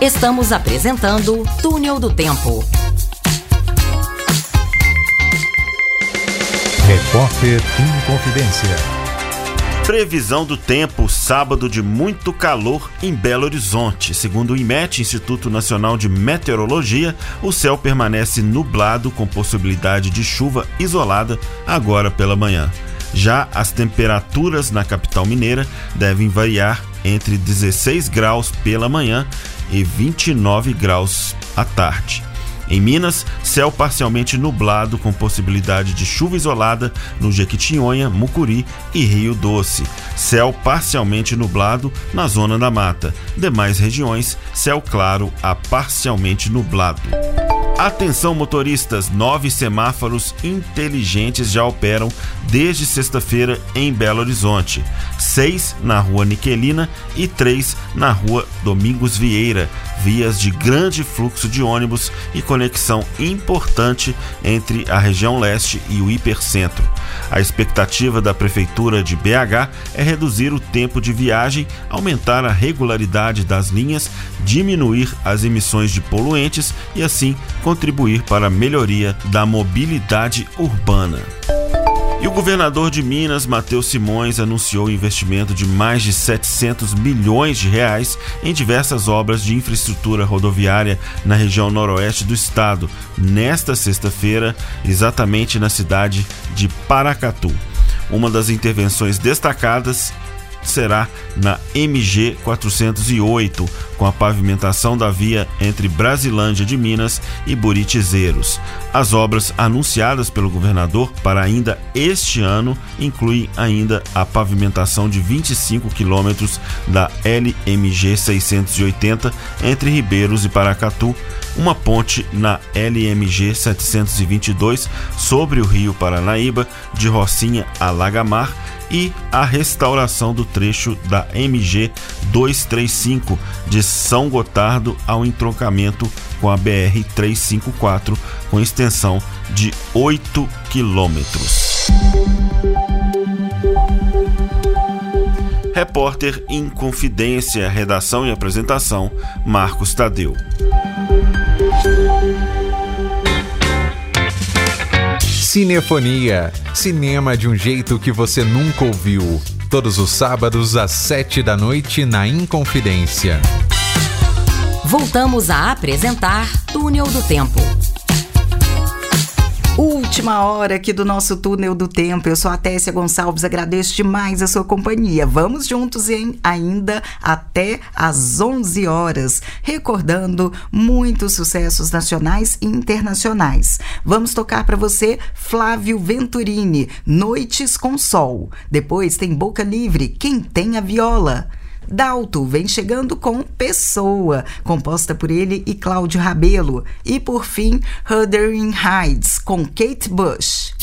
Estamos apresentando Túnel do Tempo. Repórter Inconfidência. Previsão do tempo, sábado de muito calor em Belo Horizonte. Segundo o IMET, Instituto Nacional de Meteorologia, o céu permanece nublado com possibilidade de chuva isolada agora pela manhã. Já as temperaturas na capital mineira devem variar entre 16 graus pela manhã e 29 graus à tarde. Em Minas, céu parcialmente nublado com possibilidade de chuva isolada no Jequitinhonha, Mucuri e Rio Doce. Céu parcialmente nublado na zona da mata. Demais regiões, céu claro a parcialmente nublado. Atenção motoristas, 9 semáforos inteligentes já operam desde sexta-feira em Belo Horizonte. 6 na rua Niquelina e 3 na rua Domingos Vieira. Vias de grande fluxo de ônibus e conexão importante entre a região leste e o hipercentro. A expectativa da Prefeitura de BH é reduzir o tempo de viagem, aumentar a regularidade das linhas, diminuir as emissões de poluentes e assim contribuir para a melhoria da mobilidade urbana. E o governador de Minas, Matheus Simões, anunciou o investimento de mais de 700 milhões de reais em diversas obras de infraestrutura rodoviária na região noroeste do estado, nesta sexta-feira, exatamente na cidade de Paracatu. Uma das intervenções destacadas será na MG 408, com a pavimentação da via entre Brasilândia de Minas e Buritizeiros. As obras anunciadas pelo governador para ainda este ano incluem ainda a pavimentação de 25 quilômetros da LMG 680 entre Ribeiros e Paracatu, uma ponte na LMG 722 sobre o rio Paranaíba, de Rocinha a Lagamar, e a restauração do trecho da MG 235 de São Gotardo ao entroncamento com a BR 354, com extensão de 8 quilômetros. Repórter Inconfidência, redação e apresentação, Marcos Tadeu. Cinefonia, cinema de um jeito que você nunca ouviu. Todos os sábados às 7 da noite na Inconfidência. Voltamos a apresentar Túnel do Tempo. Última hora aqui do nosso Túnel do Tempo. Eu sou a Tessia Gonçalves, agradeço demais a sua companhia. Vamos juntos ainda até às 11 horas, recordando muitos sucessos nacionais e internacionais. Vamos tocar para você Flávio Venturini, Noites com Sol. Depois tem Boca Livre, Quem Tem a Viola. Dalto vem chegando com Pessoa, composta por ele e Cláudio Rabelo. E por fim, Wuthering Heights com Kate Bush.